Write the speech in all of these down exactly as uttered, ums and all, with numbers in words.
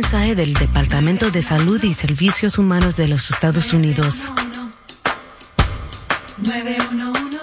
mensaje del Departamento de Salud y Servicios Humanos de los Estados Unidos. nueve uno uno.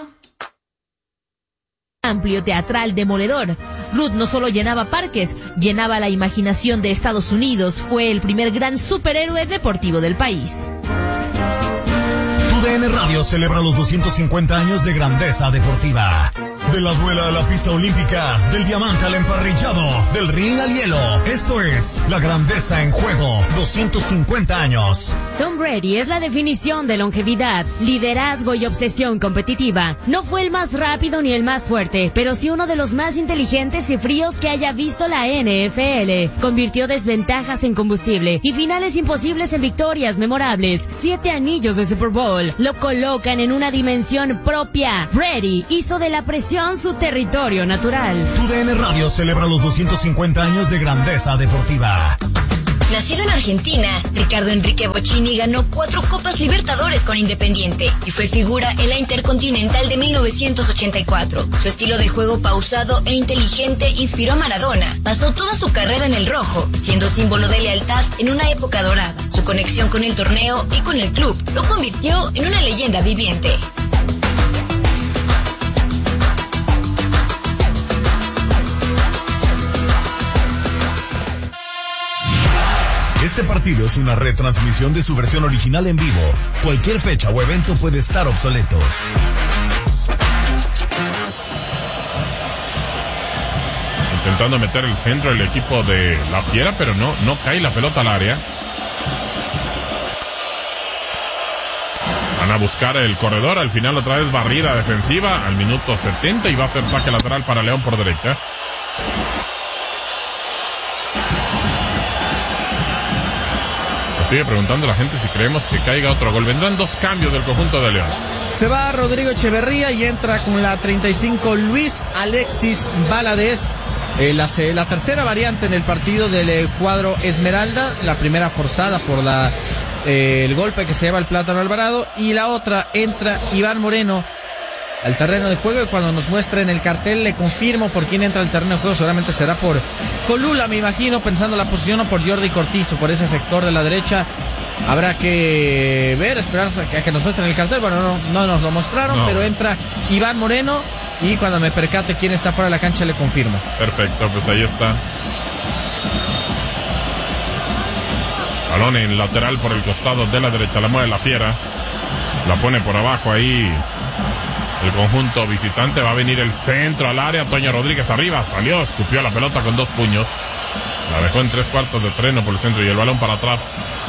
Amplio, teatral, demoledor. Ruth no solo llenaba parques, llenaba la imaginación de Estados Unidos. Fue el primer gran superhéroe deportivo del país. Tu D N Radio celebra los doscientos cincuenta años de grandeza deportiva. De la duela a la pista olímpica, del diamante al emparrillado, del ring al hielo. Esto es La Grandeza en Juego, doscientos cincuenta años. Tom Brady es la definición de longevidad, liderazgo y obsesión competitiva. No fue el más rápido ni el más fuerte, pero sí uno de los más inteligentes y fríos que haya visto la N F L. Convirtió desventajas en combustible y finales imposibles en victorias memorables. Siete anillos de Super Bowl lo colocan en una dimensión propia. Brady hizo de la presión su territorio natural. Tu D N Radio celebra los doscientos cincuenta años de grandeza deportiva. Nacido en Argentina, Ricardo Enrique Bocchini ganó cuatro Copas Libertadores con Independiente y fue figura en la Intercontinental de mil novecientos ochenta y cuatro. Su estilo de juego pausado e inteligente inspiró a Maradona. Pasó toda su carrera en el rojo, siendo símbolo de lealtad en una época dorada. Su conexión con el torneo y con el club lo convirtió en una leyenda viviente. Este partido es una retransmisión de su versión original en vivo. Cualquier fecha o evento puede estar obsoleto. Intentando meter el centro el equipo de la Fiera, pero no, no cae la pelota al área. Van a buscar el corredor, al final otra vez barrida defensiva al minuto setenta y va a ser saque lateral para León por derecha. Sigue preguntando la gente si creemos que caiga otro gol. Vendrán dos cambios del conjunto de León. Se va Rodrigo Echeverría y entra con la treinta y cinco Luis Alexis Valadez. Eh, la, la tercera variante en el partido del eh, cuadro Esmeralda. La primera forzada por la eh, el golpe que se lleva el Plátano Alvarado. Y la otra entra Iván Moreno al terreno de juego, y cuando nos muestra en el cartel le confirmo por quién entra al terreno de juego. Seguramente será por Colula, me imagino, pensando la posición, o por Jordi Cortizo, por ese sector de la derecha. Habrá que ver, esperar a que nos muestren el cartel. Bueno, no, no nos lo mostraron, no. Pero entra Iván Moreno, y cuando me percate quién está fuera de la cancha le confirmo. Perfecto, pues ahí está. Balón en lateral por el costado de la derecha, la mueve la Fiera, la pone por abajo ahí el conjunto visitante. Va a venir el centro al área, Toño Rodríguez arriba, salió, escupió la pelota con dos puños, la dejó en tres cuartos de terreno por el centro, y el balón para atrás,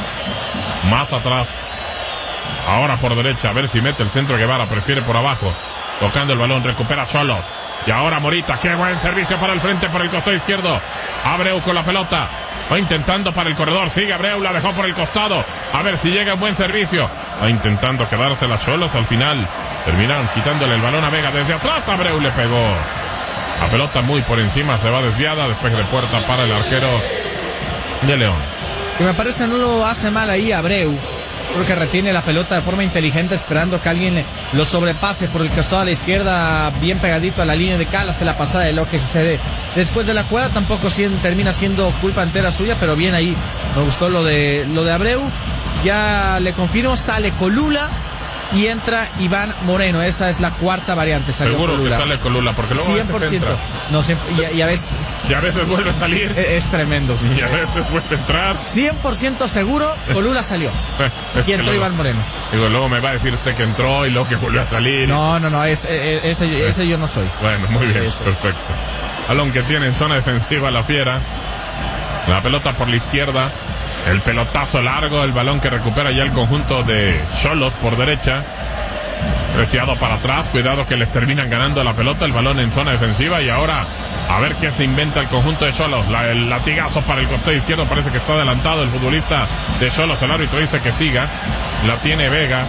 más atrás, ahora por derecha, a ver si mete el centro. Guevara prefiere por abajo, tocando el balón, recupera Xolos, y ahora Morita, qué buen servicio para el frente, por el costado izquierdo, Abreu con la pelota, va intentando para el corredor, sigue Abreu, la dejó por el costado, a ver si llega un buen servicio, va intentando quedarse las Xolos, al final terminaron quitándole el balón a Vega desde atrás. Abreu le pegó la pelota muy por encima, se va desviada, despeje de puerta para el arquero de León. Y me parece no lo hace mal ahí Abreu, porque retiene la pelota de forma inteligente, esperando que alguien lo sobrepase por el costado a la izquierda, bien pegadito a la línea de cal. Hace la pasada de lo que sucede después de la jugada. Tampoco siendo, termina siendo culpa entera suya, pero bien ahí, me gustó lo de, lo de Abreu. Ya le confirmo, sale Colula y entra Iván Moreno. Esa es la cuarta variante. Seguro Colula. Que sale Colula, porque luego cien por ciento. No, siempre, y, y a veces y a veces vuelve a salir. Es, es tremendo. Y a veces vuelve a entrar. cien por ciento seguro, Colula salió. Y entró luego, Iván Moreno. Digo, luego me va a decir usted que entró y luego que volvió a salir. No, no, no, es, es, ese, ese yo no soy. Bueno, muy ese bien, perfecto. Balón que tiene en zona defensiva la Fiera. La pelota por la izquierda. El pelotazo largo, el balón que recupera ya el conjunto de Xolos por derecha. Preciado para atrás, cuidado que les terminan ganando la pelota, el balón en zona defensiva. Y ahora a ver qué se inventa el conjunto de Xolos. La, el latigazo para el costado izquierdo, parece que está adelantado el futbolista de Xolos. El árbitro dice que siga, la tiene Vega,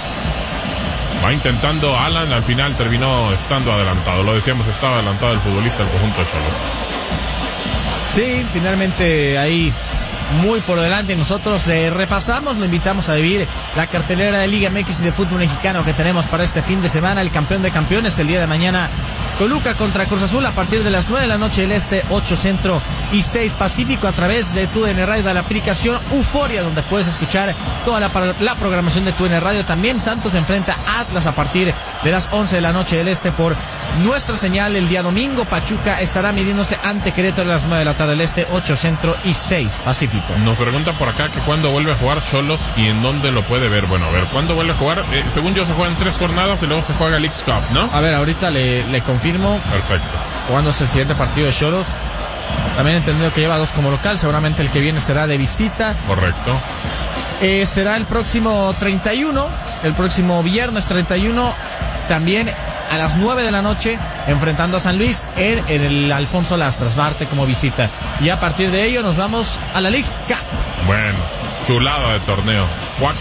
va intentando Alan, al final terminó estando adelantado. Lo decíamos, estaba adelantado el futbolista del conjunto de Xolos. Sí, finalmente ahí muy por delante. Nosotros le repasamos, lo invitamos a vivir la cartelera de Liga M X y de fútbol mexicano que tenemos para este fin de semana. El campeón de campeones el día de mañana Toluca contra Cruz Azul a partir de las nueve de la noche del Este, ocho Centro y seis Pacífico a través de Tu D N Radio, de la aplicación Euforia, donde puedes escuchar toda la, la programación de Tu D N Radio. También Santos enfrenta a Atlas a partir de las once de la noche del Este por nuestra señal. El día domingo Pachuca estará midiéndose ante Querétaro a las nueve de la tarde del Este, ocho Centro y seis Pacífico. Nos pregunta por acá que cuándo vuelve a jugar Xolos y en dónde lo puede ver. Bueno, a ver, ¿cuándo vuelve a jugar? Eh, según yo se juegan tres jornadas y luego se juega el Leagues Cup, ¿no? A ver, ahorita le, le confirmo. Perfecto. Cuando es el siguiente partido de Xolos. También he entendido que lleva dos como local. Seguramente el que viene será de visita. Correcto. Eh, será el próximo treinta y uno. El próximo viernes treinta y uno. También a las nueve de la noche. Enfrentando a San Luis en, en el Alfonso Lastras. Marte como visita. Y a partir de ello nos vamos a la Leagues Cup. Bueno, chulada de torneo. Cuac.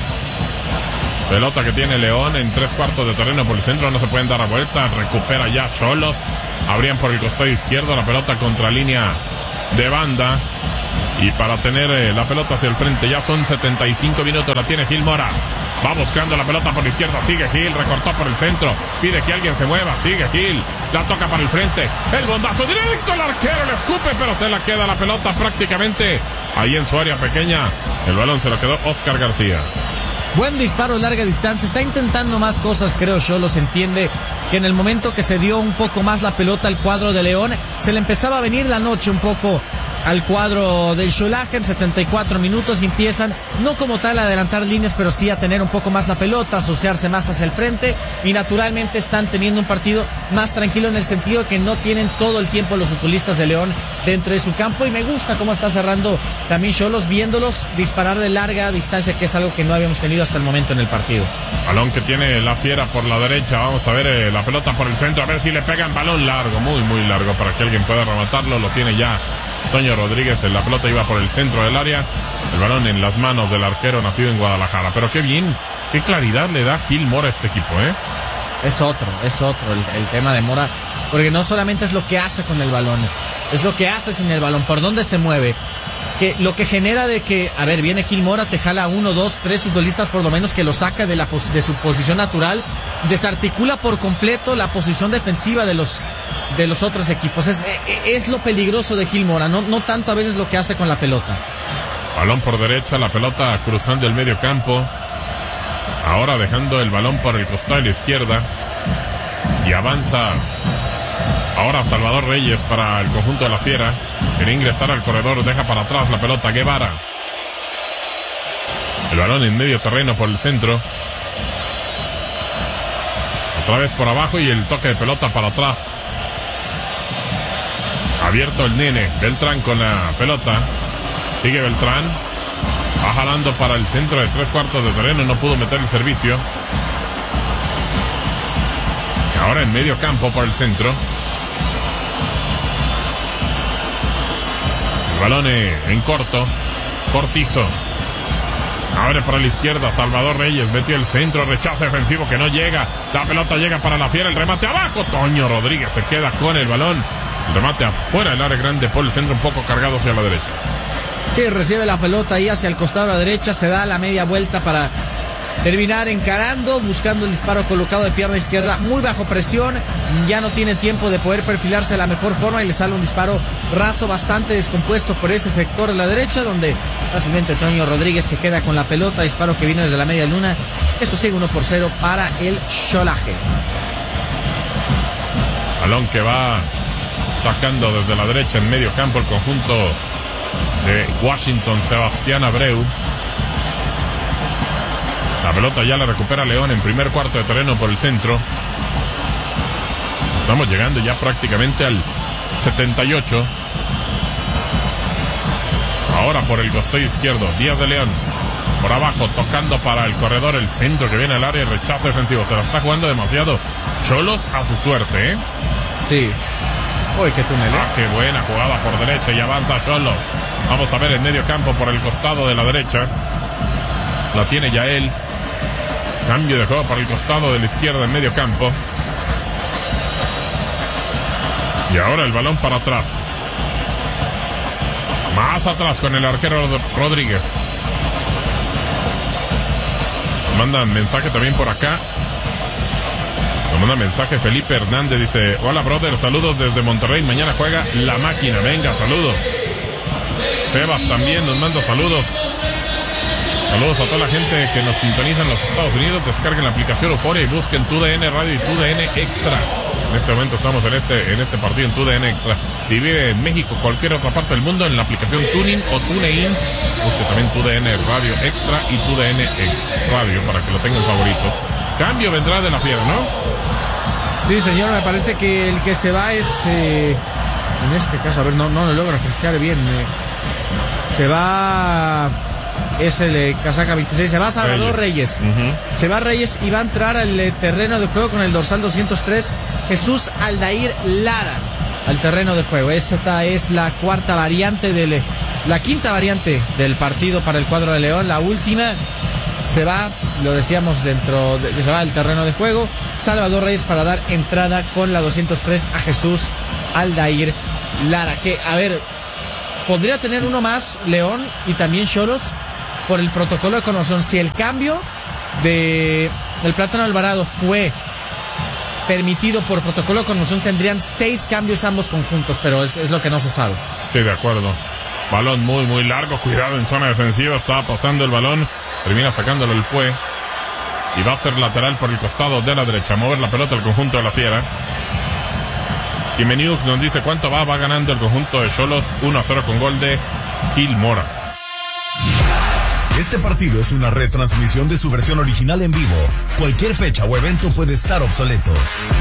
Pelota que tiene León en tres cuartos de terreno por el centro, no se pueden dar a vuelta, recupera ya Xolos, abrían por el costado izquierdo, la pelota contra línea de banda, y para tener eh, la pelota hacia el frente, ya son setenta y cinco minutos, la tiene Gil Mora, va buscando la pelota por la izquierda, sigue Gil, recortó por el centro, pide que alguien se mueva, sigue Gil, la toca para el frente, el bombazo directo, el arquero le escupe, pero se la queda la pelota prácticamente ahí en su área pequeña, el balón se lo quedó Oscar García. Buen disparo de larga distancia, está intentando más cosas, creo yo, los entiende que en el momento que se dio un poco más la pelota al cuadro de León, se le empezaba a venir la noche un poco al cuadro del Xolaje. En setenta y cuatro minutos y empiezan, no como tal a adelantar líneas, pero sí a tener un poco más la pelota, asociarse más hacia el frente, y naturalmente están teniendo un partido más tranquilo en el sentido de que no tienen todo el tiempo los futbolistas de León dentro de su campo, y me gusta cómo está cerrando también Xolos, viéndolos disparar de larga distancia, que es algo que no habíamos tenido hasta el momento en el partido. Balón que tiene la Fiera por la derecha, vamos a ver eh, la pelota por el centro, a ver si le pegan, balón largo, muy muy largo para que alguien pueda rematarlo, lo tiene ya Toño Rodríguez, la pelota iba por el centro del área, el balón en las manos del arquero nacido en Guadalajara, pero qué bien, qué claridad le da Gil Mora a este equipo, ¿eh? Es otro, es otro el, el tema de Mora, porque no solamente es lo que hace con el balón, es lo que hace sin el balón, por dónde se mueve, que lo que genera de que, a ver, viene Gil Mora, te jala uno, dos, tres futbolistas por lo menos, que lo saca de, la, de su posición natural, desarticula por completo la posición defensiva de los de los otros equipos. Es, es lo peligroso de Gil Mora, no, no tanto a veces lo que hace con la pelota. Balón por derecha, la pelota cruzando el medio campo, ahora dejando el balón por el costado de la izquierda, y avanza ahora Salvador Reyes para el conjunto de la Fiera, quiere ingresar al corredor, deja para atrás la pelota Guevara, el balón en medio terreno por el centro, otra vez por abajo y el toque de pelota para atrás. Abierto el nene, Beltrán con la pelota, sigue Beltrán, va jalando para el centro de tres cuartos de terreno, no pudo meter el servicio. Y ahora en medio campo por el centro. El balón en corto, Cortizo. Abre para la izquierda, Salvador Reyes, metió el centro, rechazo defensivo que no llega. La pelota llega para la Fiera, el remate abajo. Toño Rodríguez se queda con el balón. El remate afuera del área grande por el centro, un poco cargado hacia la derecha. Sí, recibe la pelota ahí hacia el costado de la derecha, se da la media vuelta para terminar encarando, buscando el disparo colocado de pierna izquierda, muy bajo presión, ya no tiene tiempo de poder perfilarse de la mejor forma y le sale un disparo raso, bastante descompuesto por ese sector de la derecha, donde fácilmente Toño Rodríguez se queda con la pelota, disparo que vino desde la media luna. Esto sigue uno por cero para el Xolaje. Balón que va sacando desde la derecha en medio campo el conjunto de Washington, Sebastián Abreu. La pelota ya la recupera León en primer cuarto de terreno por el centro. Estamos llegando ya prácticamente al setenta y ocho. Ahora por el costado izquierdo, Díaz de León. Por abajo, tocando para el corredor, el centro que viene al área, rechazo defensivo. Se la está jugando demasiado Xolos a su suerte, ¿eh? Sí. Uy, qué túnel, ¿eh? Ah, qué buena jugada por derecha y avanza Xolos. Vamos a ver en medio campo por el costado de la derecha. La tiene Yael. Cambio de juego por el costado de la izquierda en medio campo. Y ahora el balón para atrás. Más atrás con el arquero Rodríguez. Mandan mensaje también por acá. manda mensaje Felipe Hernández, dice: hola brother, saludos desde Monterrey, mañana juega la máquina, venga, saludos. Sebas también nos manda saludos. Saludos a toda la gente que nos sintoniza en los Estados Unidos. Descarguen la aplicación Euforia y busquen Tu D N Radio y Tu D N Extra. En este momento estamos en este en este partido en Tu D N Extra. Si vive en México o cualquier otra parte del mundo, en la aplicación Tuning o TuneIn, busque también Tu D N Radio Extra y Tu D N Radio para que lo tengan favoritos. Cambio vendrá de la Fiera, ¿no? Sí, señor, me parece que el que se va es, eh, en este caso, a ver, no, no lo logro apreciar bien. Eh, se va... Es el eh, casaca veintiséis, se va Salvador Reyes, Reyes. Uh-huh. Se va Reyes y va a entrar al eh, terreno de juego con el dorsal doscientos tres Jesús Aldair Lara al terreno de juego. Esta es la cuarta variante del, la quinta variante del partido para el cuadro de León. La última se va, lo decíamos, dentro de, se va al terreno de juego Salvador Reyes para dar entrada con la doscientos tres a Jesús Aldair Lara, que, a ver, podría tener uno más León y también Xolos por el protocolo de conmoción. Si el cambio de del Plátano Alvarado fue permitido por protocolo de conmoción, tendrían seis cambios ambos conjuntos, pero es, es lo que no se sabe. Sí, de acuerdo. Balón muy, muy largo, cuidado en zona defensiva, estaba pasando el balón, termina sacándolo el Pue, y va a ser lateral por el costado de la derecha, mover la pelota al conjunto de la Fiera. Jiménez nos dice cuánto va, va ganando el conjunto de Xolos, uno a cero con gol de Gil Mora. Este partido es una retransmisión de su versión original en vivo. Cualquier fecha o evento puede estar obsoleto.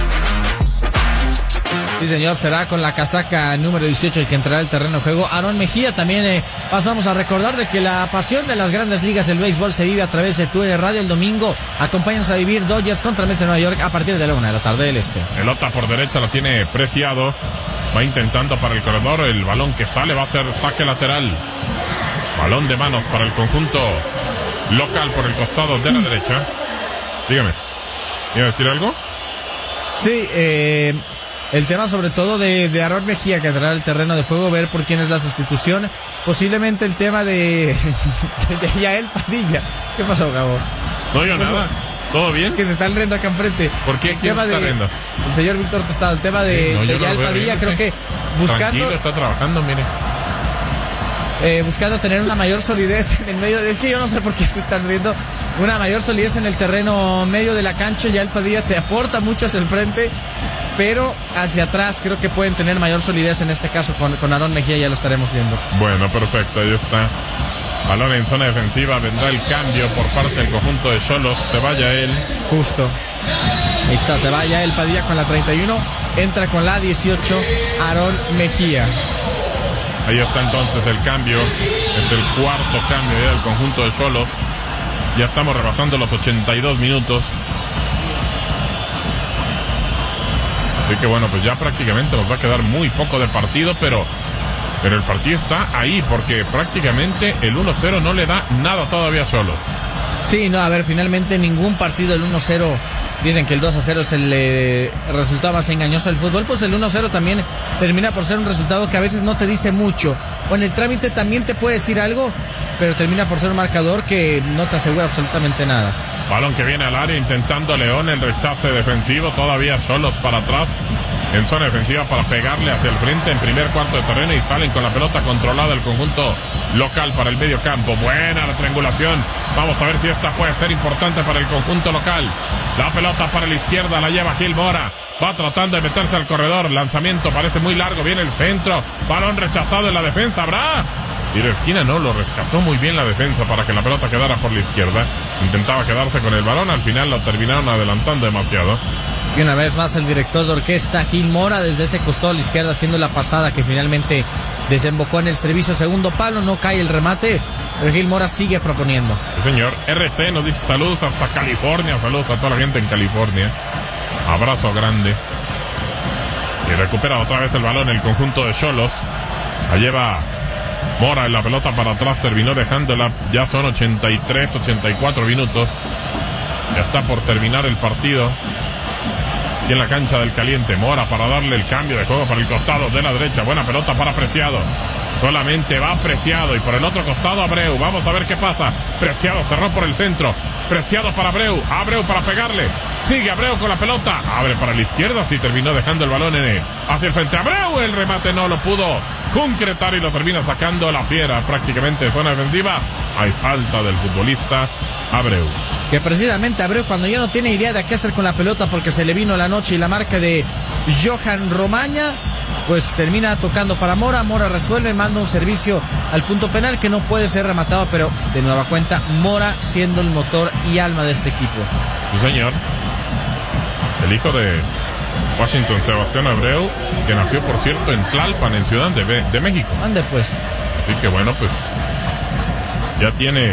Sí, señor, será con la casaca número dieciocho el que entrará al terreno de juego Aarón Mejía. También eh, pasamos a recordar de que la pasión de las grandes ligas del béisbol se vive a través de Tu D N Radio el domingo. Acompáñanos a vivir Dodgers contra Mets de Nueva York a partir de la una de la tarde del este. Pelota por derecha la tiene Preciado. Va intentando para el corredor. El balón que sale va a ser saque lateral. Balón de manos para el conjunto local por el costado de la derecha. Dígame, ¿iba a decir algo? Sí, eh, el tema sobre todo de, de Aarón Mejía, que entrará al terreno de juego, ver por quién es la sustitución. Posiblemente el tema de, de Yael Padilla. ¿Qué pasó, Gabo? No oigo nada. ¿Todo bien? Que se está riendo acá enfrente. ¿Por qué? ¿Quién está riendo? El señor Víctor Tostado. El tema de, sí, no, de Yael Padilla, creo que buscando... Tranquilo, está trabajando, mire. Eh, buscando tener una mayor solidez en el medio, es que yo no sé por qué se están riendo, una mayor solidez en el terreno medio de la cancha. Ya el Padilla te aporta mucho hacia el frente, pero hacia atrás creo que pueden tener mayor solidez en este caso con, con Aarón Mejía, ya lo estaremos viendo. Bueno, perfecto, ahí está. Balón en zona defensiva, vendrá el cambio por parte del conjunto de Xolos, se vaya él. Justo. Ahí está, se vaya el Padilla con la treinta y uno, entra con la dieciocho Aarón Mejía. Ahí está entonces el cambio, es el cuarto cambio ya del conjunto de Xolos. Ya estamos rebasando los ochenta y dos minutos. Así que bueno, pues ya prácticamente nos va a quedar muy poco de partido, pero, pero el partido está ahí, porque prácticamente el uno cero no le da nada todavía a Xolos. Sí, no, a ver, finalmente ningún partido el uno cero, dicen que el dos a cero es el eh, resultado más engañoso del fútbol, pues el uno cero también termina por ser un resultado que a veces no te dice mucho, o en el trámite también te puede decir algo, pero termina por ser un marcador que no te asegura absolutamente nada. Balón que viene al área intentando León, el rechace defensivo, todavía Xolos para atrás, en zona defensiva para pegarle hacia el frente en primer cuarto de terreno, y salen con la pelota controlada el conjunto local para el medio campo. Buena la triangulación, vamos a ver si esta puede ser importante para el conjunto local. La pelota para la izquierda la lleva Gil Mora, va tratando de meterse al corredor, lanzamiento parece muy largo, viene el centro, balón rechazado en la defensa, ¿habrá? Y de esquina no, lo rescató muy bien la defensa para que la pelota quedara por la izquierda. Intentaba quedarse con el balón, al final lo terminaron adelantando demasiado. Y una vez más el director de orquesta Gil Mora desde ese costado a la izquierda haciendo la pasada que finalmente desembocó en el servicio segundo palo, no cae el remate, pero Gil Mora sigue proponiendo. El señor R T nos dice saludos hasta California, saludos a toda la gente en California, abrazo grande. Y recupera otra vez el balón el conjunto de Xolos, la lleva Mora en la pelota para atrás, terminó dejándola, ya son ochenta y tres, ochenta y cuatro minutos, ya está por terminar el partido. Y en la cancha del caliente, Mora para darle el cambio de juego para el costado de la derecha, buena pelota para Preciado, Solamente va Preciado y por el otro costado Abreu. Vamos a ver qué pasa. Preciado cerró por el centro. Preciado para Abreu. Abreu para pegarle. Sigue Abreu con la pelota. Abre para la izquierda. Sí, terminó dejando el balón en el, hacia el frente. Abreu, el remate no lo pudo concretar y lo termina sacando la Fiera prácticamente de zona defensiva. Hay falta del futbolista Abreu. Que precisamente Abreu, cuando ya no tiene idea de qué hacer con la pelota porque se le vino la noche y la marca de Johan Romaña, pues termina tocando para Mora. Mora resuelve, manda un servicio al punto penal que no puede ser rematado, pero de nueva cuenta Mora siendo el motor y alma de este equipo. Sí, señor. El hijo de Washington, Sebastián Abreu, que nació, por cierto, en Tlalpan, en Ciudad de, de México. Ande pues. Así que bueno, pues ya tiene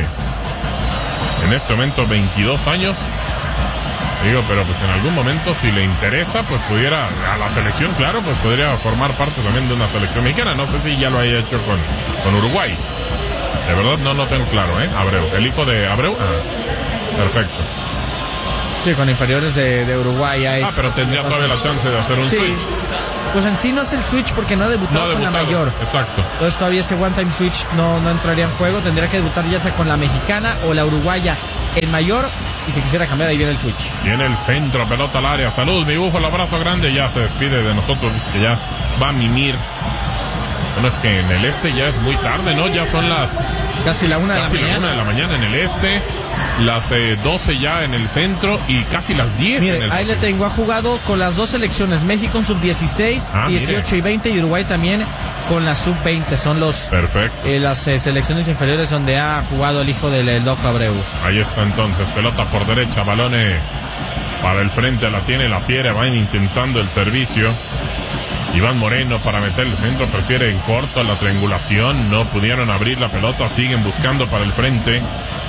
en este momento veintidós años. Digo, pero pues en algún momento, si le interesa, pues pudiera, a la selección, claro, pues podría formar parte también de una selección mexicana. No sé si ya lo haya hecho con, con Uruguay. De verdad no lo tengo claro, ¿eh? Abreu, el hijo de Abreu. Ah, perfecto. Sí, con inferiores de, de Uruguay hay. Ah, pero tendría todavía la chance de hacer un sí. switch. Pues en sí no es el switch porque no ha debutado, No ha debutado con la mayor. Exacto. Entonces todavía ese one time switch no, no entraría en juego. Tendría que debutar ya sea con la mexicana o la uruguaya en mayor. Y si quisiera cambiar, ahí viene el switch. Viene el centro, pelota al área. Salud, mi búfalo, abrazo grande. Ya se despide de nosotros. Dice que ya va a mimir. Bueno, es que en el este ya es muy tarde, ¿no? Ya son las... Casi la una de la Casi la mañana. una de la mañana en el este. Las eh, doce ya en el centro. Y casi las diez Mire, en el ahí le tengo. Ha jugado con las dos selecciones. México en sub dieciséis, Ah, dieciocho mire. y veinte. Y Uruguay también con la sub veinte. Son los Perfecto. eh, las eh, selecciones inferiores donde ha jugado el hijo del Loco Abreu. Ahí está entonces. Pelota por derecha. Balón eh, para el frente. La tiene la Fiera. Van intentando el servicio. Iván Moreno para meter el centro, prefiere en corto la triangulación, no pudieron abrir la pelota, siguen buscando para el frente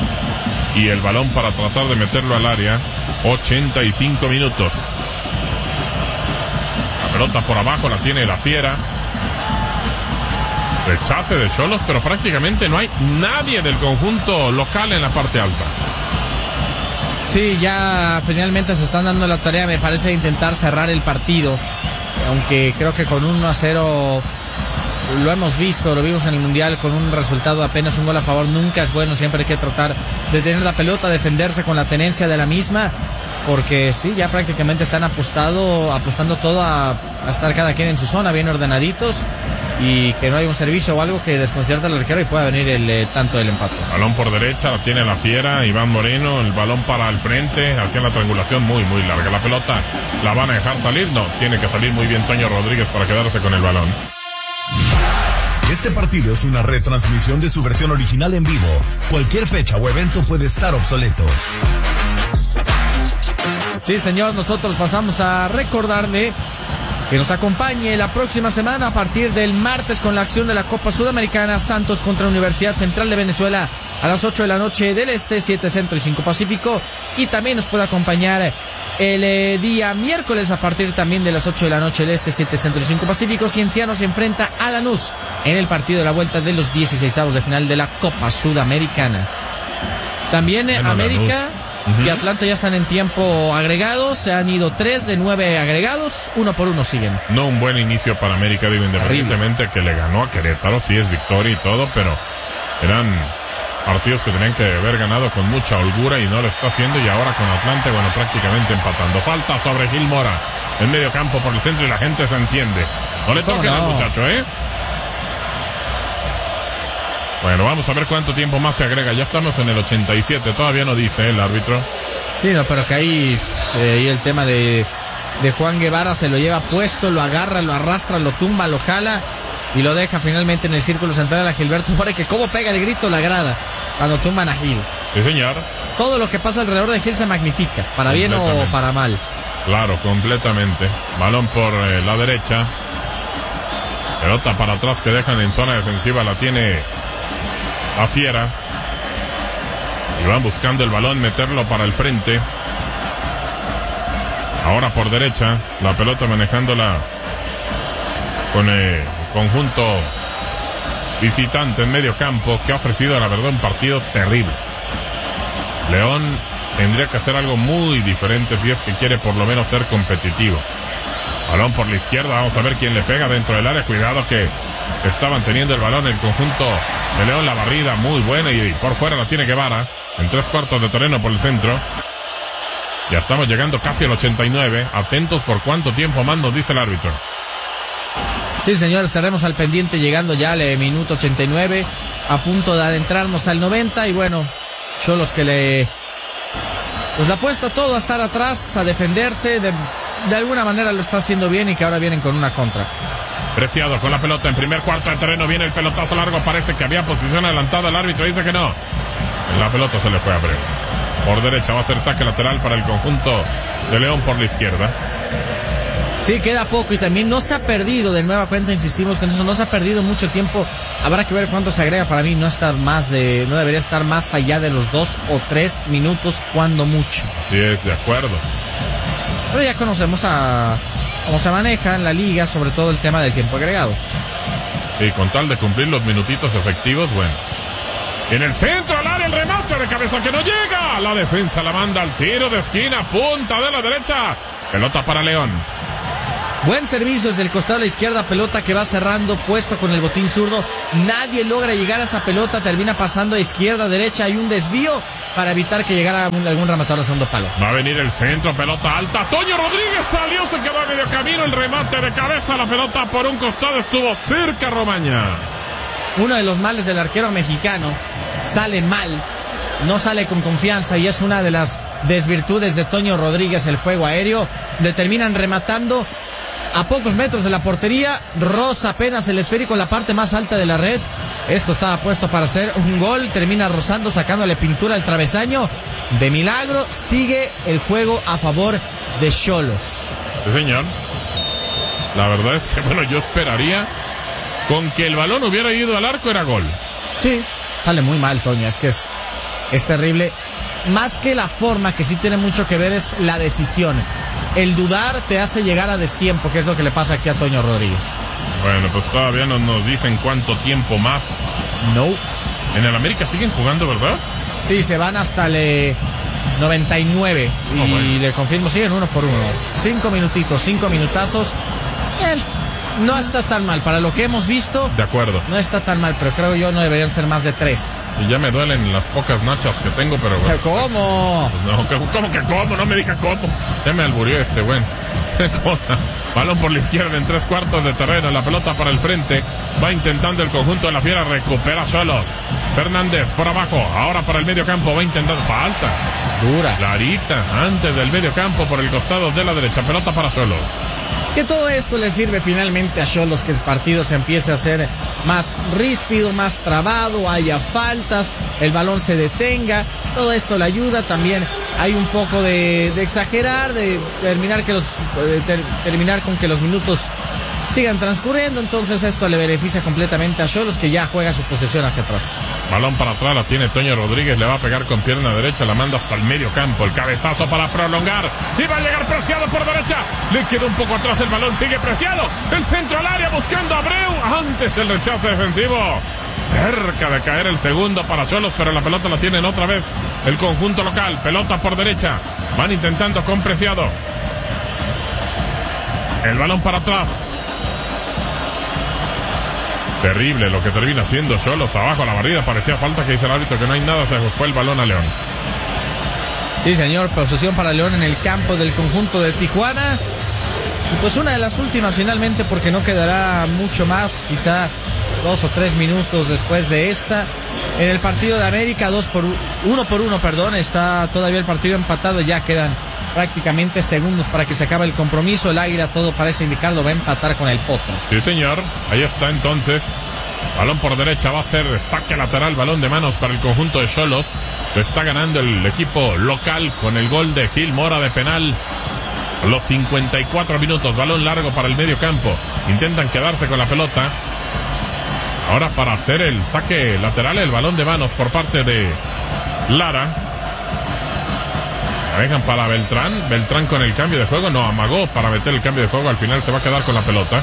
y el balón para tratar de meterlo al área. Ochenta y cinco minutos. La pelota por abajo la tiene la Fiera. Rechace de Xolos, pero prácticamente no hay nadie del conjunto local en la parte alta. Sí, ya finalmente se están dando la tarea, me parece, de intentar cerrar el partido. Aunque creo que con uno a cero lo hemos visto, lo vimos en el Mundial, con un resultado de apenas un gol a favor nunca es bueno. Siempre hay que tratar de tener la pelota, defenderse con la tenencia de la misma, porque sí, ya prácticamente están apostado, apostando todo a, a estar cada quien en su zona, bien ordenaditos, y que no hay un servicio o algo que desconcierte al arquero y pueda venir el eh, tanto del empate. Balón por derecha, la tiene la Fiera, Iván Moreno, el balón para el frente, hacia la triangulación muy, muy larga. La pelota, ¿la van a dejar salir? No, tiene que salir muy bien Toño Rodríguez para quedarse con el balón. Este partido es una retransmisión de su versión original en vivo. Cualquier fecha o evento puede estar obsoleto. Sí, señor, nosotros pasamos a recordarle que nos acompañe la próxima semana a partir del martes con la acción de la Copa Sudamericana. Santos contra Universidad Central de Venezuela a las ocho de la noche del Este, siete Centro y cinco Pacífico. Y también nos puede acompañar el eh, día miércoles a partir también de las ocho de la noche del Este, siete Centro y cinco Pacífico. Cienciano se enfrenta a Lanús en el partido de la vuelta de los dieciseisavos de final de la Copa Sudamericana. También Bueno, América Lanús. y Atlanta ya están en tiempo agregado. Se han ido tres de nueve agregados. Uno por uno siguen. No un buen inicio para América, digo, independientemente que le ganó a Querétaro, sí es victoria y todo, pero eran partidos que tenían que haber ganado con mucha holgura y no lo está haciendo. Y ahora con Atlanta, bueno, prácticamente empatando. Falta sobre Gil Mora en medio campo por el centro y la gente se enciende. No le toquen al no? muchacho, ¿eh? Bueno, vamos a ver cuánto tiempo más se agrega. Ya estamos en el ochenta y siete, todavía no dice el árbitro. Sí, no, pero que ahí, eh, ahí el tema de, de Juan Guevara se lo lleva puesto, lo agarra, lo arrastra, lo tumba, lo jala y lo deja finalmente en el círculo central a Gilberto Mora, que como pega el grito la grada cuando tumban a Gil. Sí, señor. Todo lo que pasa alrededor de Gil se magnifica, para bien o para mal. Claro, completamente. Balón por eh, la derecha. Pelota para atrás que dejan en zona defensiva. La tiene la Fiera. Y van buscando el balón, meterlo para el frente. Ahora por derecha. La pelota manejándola con el conjunto visitante en medio campo, que ha ofrecido, la verdad, un partido terrible. León tendría que hacer algo muy diferente si es que quiere por lo menos ser competitivo. Balón por la izquierda, vamos a ver quién le pega dentro del área. Cuidado que estaban teniendo el balón el conjunto de León. La barrida muy buena y por fuera la tiene Guevara en tres cuartos de terreno por el centro. Ya estamos llegando casi al ochenta y nueve. Atentos por cuánto tiempo más nos dice el árbitro. Sí, señor, estaremos al pendiente llegando ya al minuto ochenta y nueve, a punto de adentrarnos al noventa. Y bueno, Xolos que le pues le apuesta todo a estar atrás, a defenderse, de, de alguna manera lo está haciendo bien y que ahora vienen con una contra. Preciado con la pelota en primer cuarto de terreno, viene el pelotazo largo, parece que había posición adelantada, el árbitro dice que no. La pelota se le fue a Abreu. Por derecha va a ser saque lateral para el conjunto de León por la izquierda. Sí, queda poco y también no se ha perdido, de nueva cuenta insistimos con eso, no se ha perdido mucho tiempo. Habrá que ver cuánto se agrega. Para mí no está más de, no debería estar más allá de los dos o tres minutos cuando mucho. Sí, es de acuerdo. Pero ya conocemos a cómo se maneja en la liga, sobre todo el tema del tiempo agregado. Sí, con tal de cumplir los minutitos efectivos, bueno. En el centro al área, el remate de cabeza que no llega. La defensa la manda al tiro de esquina, punta de la derecha. Pelota para León. Buen servicio desde el costado de la izquierda, pelota que va cerrando, puesto con el botín zurdo. Nadie logra llegar a esa pelota, termina pasando a izquierda, derecha. Hay un desvío para evitar que llegara algún, algún rematador al segundo palo. Va a venir el centro, pelota alta. Toño Rodríguez salió, se quedó a medio camino. El remate de cabeza, la pelota por un costado, estuvo cerca Romaña. Uno de los males del arquero mexicano, sale mal, no sale con confianza y es una de las desvirtudes de Toño Rodríguez, el juego aéreo. Le terminan rematando a pocos metros de la portería, roza apenas el esférico en la parte más alta de la red. Esto estaba puesto para hacer un gol, termina rozando, sacándole pintura al travesaño. De milagro sigue el juego a favor de Xolos. Sí, señor. La verdad es que, bueno, yo esperaría con que el balón hubiera ido al arco, era gol. Sí, sale muy mal, Toño, es que es, es terrible. Más que la forma, que sí tiene mucho que ver, es la decisión. El dudar te hace llegar a destiempo, que es lo que le pasa aquí a Toño Rodríguez. Bueno, pues todavía no nos dicen cuánto tiempo más. No. En el América siguen jugando, ¿verdad? Sí, se van hasta el eh, noventa y nueve. Y oh, bueno. Le confirmo, siguen uno por uno. Cinco minutitos, cinco minutazos. Bien, no está tan mal. Para lo que hemos visto, de acuerdo, no está tan mal, pero creo yo no deberían ser más de tres. Y ya me duelen las pocas nachas que tengo, pero... Bueno, ¿cómo? Pues no, ¿cómo que cómo? No me diga cómo. Ya me alburió este, bueno. Balón por la izquierda en tres cuartos de terreno, la pelota para el frente, va intentando el conjunto de la Fiera, recupera Xolos. Fernández por abajo, ahora para el medio campo, va intentando, falta dura, clarita, antes del medio campo por el costado de la derecha, pelota para Xolos. Que todo esto le sirve finalmente a Xolos, que el partido se empiece a hacer más ríspido, más trabado, haya faltas, el balón se detenga, todo esto le ayuda. También hay un poco de, de exagerar, de terminar que los de ter, terminar con que los minutos sigan transcurriendo, entonces esto le beneficia completamente a Xolos, que ya juega su posesión hacia atrás. Balón para atrás, la tiene Toño Rodríguez, le va a pegar con pierna derecha, la manda hasta el medio campo, el cabezazo para prolongar, y va a llegar Preciado por derecha, le queda un poco atrás el balón, sigue Preciado, el centro al área buscando a Abreu, antes del rechazo defensivo, cerca de caer el segundo para Xolos, pero la pelota la tienen otra vez el conjunto local, pelota por derecha, van intentando con Preciado, el balón para atrás. Terrible lo que termina haciendo Xolos abajo a la barrida, parecía falta, que dice el árbitro que no hay nada, se fue el balón a León. Sí, señor, posesión para León en el campo del conjunto de Tijuana. Y pues una de las últimas finalmente, porque no quedará mucho más, quizá dos o tres minutos después de esta. En el partido de América, dos por uno por uno, perdón, está todavía el partido empatado, ya quedan prácticamente segundos para que se acabe el compromiso. El Águila, todo parece indicarlo, va a empatar con el Potro. Sí, señor, ahí está entonces. Balón por derecha, va a ser saque lateral, balón de manos para el conjunto de Xolos. Lo está ganando el equipo local con el gol de Gil Mora de penal. A los cincuenta y cuatro minutos, balón largo para el medio campo. Intentan quedarse con la pelota. Ahora para hacer el saque lateral, el balón de manos por parte de Lara. La dejan para Beltrán. Beltrán con el cambio de juego. No, amagó para meter el cambio de juego. Al final se va a quedar con la pelota.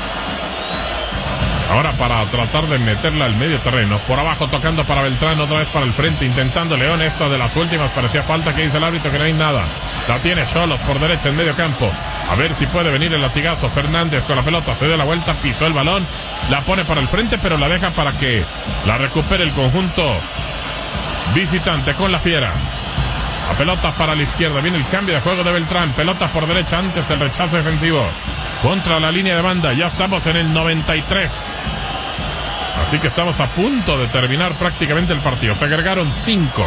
Ahora para tratar de meterla al medio terreno. Por abajo tocando para Beltrán. Otra vez para el frente. Intentando León. Esta de las últimas parecía falta, que dice el árbitro que no hay nada. La tiene Xolos por derecha en medio campo. A ver si puede venir el latigazo. Fernández con la pelota, se da la vuelta, pisó el balón, la pone para el frente, pero la deja para que la recupere el conjunto visitante con la Fiera. La pelota para la izquierda, viene el cambio de juego de Beltrán, pelota por derecha, antes el rechazo defensivo contra la línea de banda. Ya estamos en el noventa y tres. Así que estamos a punto de terminar prácticamente el partido. Se agregaron cinco.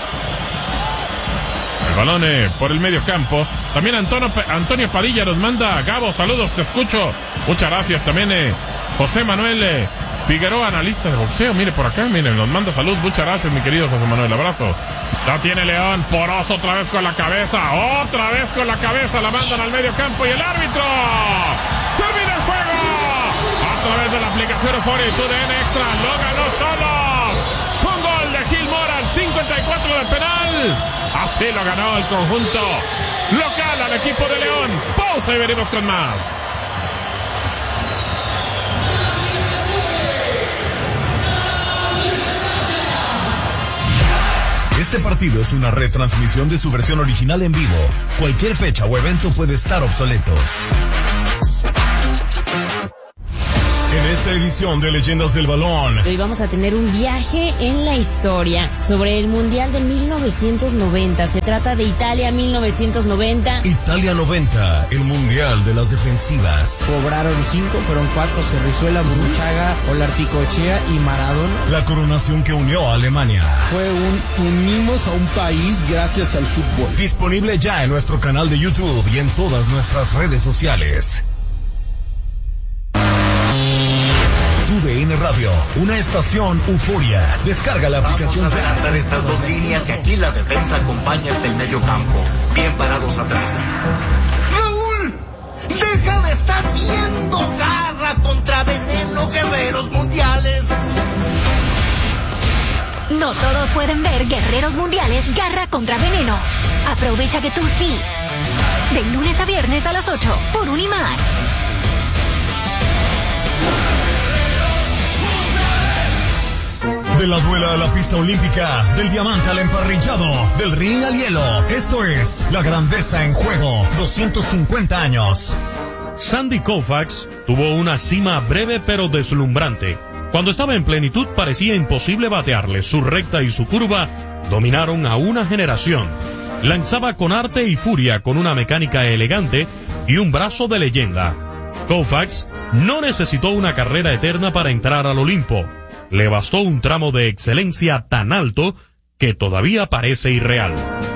El balón eh, por el medio campo. También Antonio, Antonio Padilla nos manda: Gabo, saludos, te escucho. Muchas gracias. También eh, José Manuel eh, Figueroa, analista de boxeo. Mire por acá, miren, nos manda salud. Muchas gracias, mi querido José Manuel. Abrazo. La tiene León. Poroso otra vez con la cabeza. Otra vez con la cabeza. La mandan al medio campo y el árbitro termina el juego. A través de la aplicación Euphoria y T U D N Extra. Lo ganó Xolos. Con gol de Gil Mora al cincuenta y cuatro de penal. Así lo ganó el conjunto local al equipo de León. Pausa y venimos con más. Este partido es una retransmisión de su versión original en vivo. Cualquier fecha o evento puede estar obsoleto. En esta edición de Leyendas del Balón, hoy vamos a tener un viaje en la historia sobre el Mundial de mil novecientos noventa. Se trata de Italia mil novecientos noventa. Italia noventa, el Mundial de las defensivas. Cobraron cinco, fueron cuatro: Cerrizuela, Burruchaga, Olarticoechea y Maradona. La coronación que unió a Alemania. Fue un unimos a un país gracias al fútbol. Disponible ya en nuestro canal de YouTube y en todas nuestras redes sociales. T U D N Radio, una estación Euforia. Descarga la aplicación. Vamos a adelantar estas dos líneas y aquí la defensa acompaña hasta el medio campo. Bien parados atrás. ¡Raúl! ¡Deja de estar viendo Garra contra Veneno, Guerreros Mundiales! No todos pueden ver Guerreros Mundiales Garra contra Veneno. Aprovecha que tú sí. De lunes a viernes a las ocho por Unimás. De la duela a la pista olímpica, del diamante al emparrillado, del ring al hielo. Esto es La Grandeza en Juego, doscientos cincuenta años. Sandy Koufax tuvo una cima breve pero deslumbrante. Cuando estaba en plenitud parecía imposible batearle. Su recta y su curva dominaron a una generación. Lanzaba con arte y furia, con una mecánica elegante y un brazo de leyenda. Koufax no necesitó una carrera eterna para entrar al Olimpo. Le bastó un tramo de excelencia tan alto que todavía parece irreal.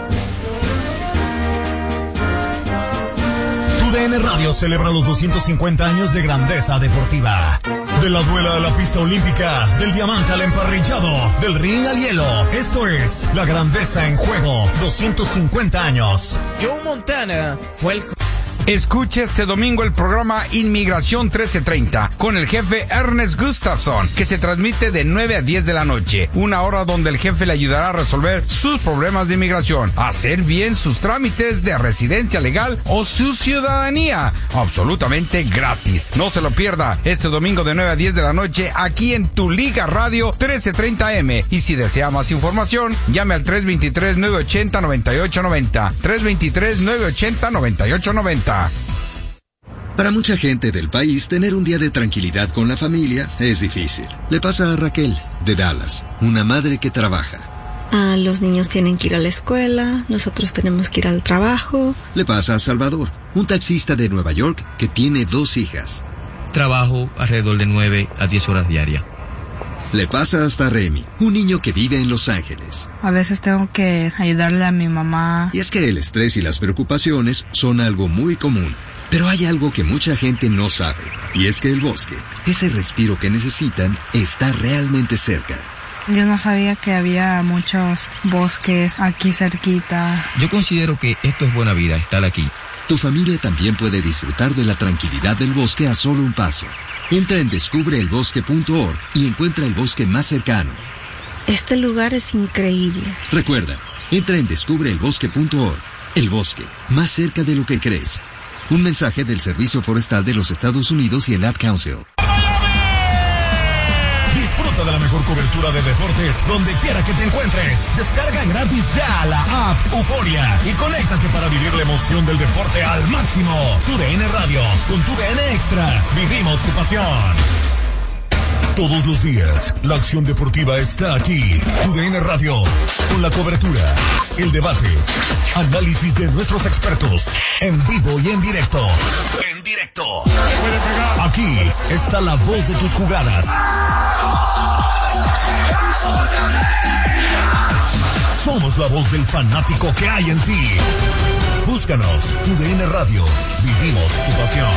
T U D N Radio celebra los doscientos cincuenta años de grandeza deportiva. De la duela a la pista olímpica, del diamante al emparrillado, del ring al hielo. Esto es La Grandeza en Juego, doscientos cincuenta años. Joe Montana fue el... Escucha este domingo el programa Inmigración trece treinta con el jefe Ernest Gustafson, que se transmite de nueve a diez de la noche. Una hora donde el jefe le ayudará a resolver sus problemas de inmigración, a hacer bien sus trámites de residencia legal o su ciudadanía. Absolutamente gratis. No se lo pierda este domingo de nueve a diez de la noche aquí en Tu Liga Radio trece treinta eme. Y si desea más información, llame al tres dos tres, nueve ocho cero, nueve ocho nueve cero. tres dos tres, nueve ocho cero, nueve ocho nueve cero. Para mucha gente del país, tener un día de tranquilidad con la familia es difícil. Le pasa a Raquel, de Dallas, una madre que trabaja. Ah, los niños tienen que ir a la escuela, nosotros tenemos que ir al trabajo. Le pasa a Salvador, un taxista de Nueva York que tiene dos hijas. Trabajo alrededor de nueve a diez horas diarias. Le pasa hasta a Remy, un niño que vive en Los Ángeles. A veces tengo que ayudarle a mi mamá. Y es que el estrés y las preocupaciones son algo muy común. Pero hay algo que mucha gente no sabe, y es que el bosque, ese respiro que necesitan, está realmente cerca. Yo no sabía que había muchos bosques aquí cerquita. Yo considero que esto es buena vida, estar aquí. Tu familia también puede disfrutar de la tranquilidad del bosque a solo un paso. Entra en descubre el bosque punto org y encuentra el bosque más cercano. Este lugar es increíble. Recuerda, entra en descubre el bosque punto org. El bosque, más cerca de lo que crees. Un mensaje del Servicio Forestal de los Estados Unidos y el Ad Council. Disfruta Disfruta de la mejor cobertura de deportes donde quiera que te encuentres. Descarga gratis ya la app Euforia y conéctate para vivir la emoción del deporte al máximo. Tu D N Radio, con Tu D N Extra, vivimos tu pasión. Todos los días, la acción deportiva está aquí. Tu D N Radio, con la cobertura, el debate, análisis de nuestros expertos, en vivo y en directo. En directo. Aquí está la voz de tus jugadas. Somos la voz del fanático que hay en ti. Búscanos, Tu D N Radio, vivimos tu pasión.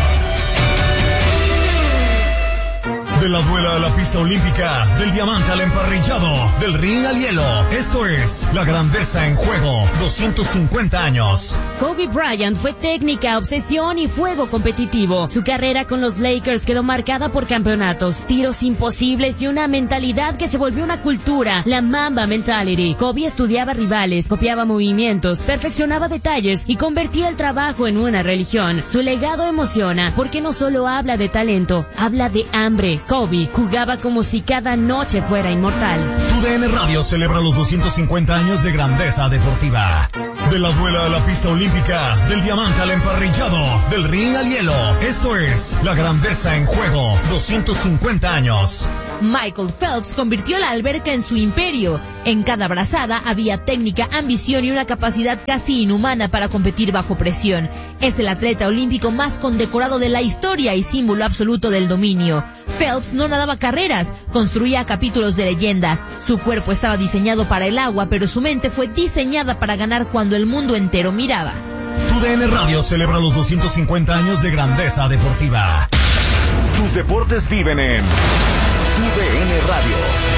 De la duela a la pista olímpica, del diamante al emparrillado, del ring al hielo. Esto es La Grandeza en Juego, doscientos cincuenta años. Kobe Bryant fue técnica, obsesión y fuego competitivo. Su carrera con los Lakers quedó marcada por campeonatos, tiros imposibles y una mentalidad que se volvió una cultura, la Mamba Mentality. Kobe estudiaba rivales, copiaba movimientos, perfeccionaba detalles y convertía el trabajo en una religión. Su legado emociona porque no solo habla de talento, habla de hambre. Kobe jugaba como si cada noche fuera inmortal. Tu D N Radio celebra los doscientos cincuenta años de grandeza deportiva. De la duela a la pista olímpica, del diamante al emparrillado, del ring al hielo. Esto es La Grandeza en Juego, doscientos cincuenta años. Michael Phelps convirtió la alberca en su imperio. En cada brazada había técnica, ambición y una capacidad casi inhumana para competir bajo presión. Es el atleta olímpico más condecorado de la historia y símbolo absoluto del dominio. Phelps no nadaba carreras, construía capítulos de leyenda. Su cuerpo estaba diseñado para el agua, pero su mente fue diseñada para ganar cuando el mundo entero miraba. Tu D N Radio celebra los doscientos cincuenta años de grandeza deportiva. Tus deportes viven en Tu D N Radio.